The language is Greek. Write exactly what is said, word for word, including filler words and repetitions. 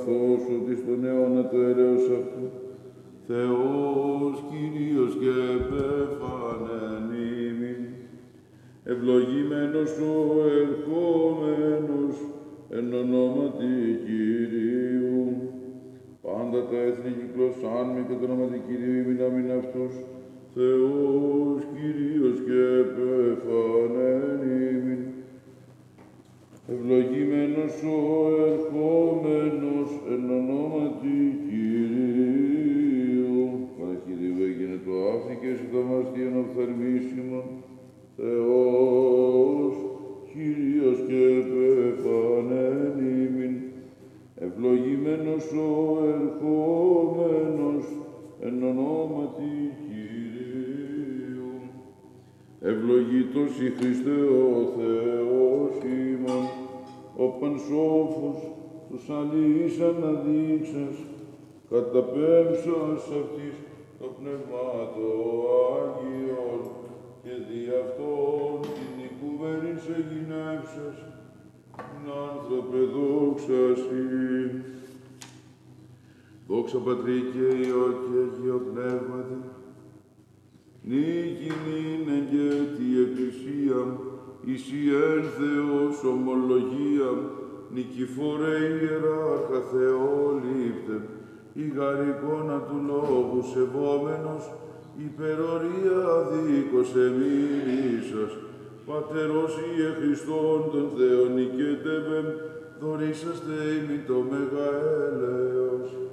καθώς ότι στον αιώνα το έλεος αυτού, Θεός Κύριος και πέφανεν ημίν, ευλογημένος ο ερχόμενος εν ονόματι Κυρίου. Πάντα τα έθνη κυκλωσάν με και το όνομα Κυρίου ημίν αμήν αυτούς, Θεός Κύριος και πέφανεν ημίν, ευλογημένος ο ερχόμενος εν ονόματι Κυρίου. Παρά Κυρίου έγινε το άφθη και εσύ το μαστίον οφθαλμίσιμον, Θεός Κύριος και πέφανεν ημίν, ευλογημένος ο ερχόμενος εν ονόματι Κυρίου. Ευλογήτως η Χριστέ ο Θεός ημών, ο πανσόφος τους αλείς αναδείξας, καταπέμψας αυτής το Πνεύμα το Άγιον και δι' αυτόν την οικουμένην σε γυνεύσας, την άνθρωπε δόξα σοι. Δόξα Πατρί και Υιό και Αγίο Πνεύματι, νίκην είναι και τη Εκκλησία, εις η εν Θεός ομολογία, νικηφόρε ιεράρχα Θεόληπτε, η γαρικόνα του λόγου σεβόμενος, υπερορία δίκος εμμύρισας, Πατερός Ιε Χριστόν των Θεών νικέτευεν, δωρήσαστε ημί το μεγα έλεος.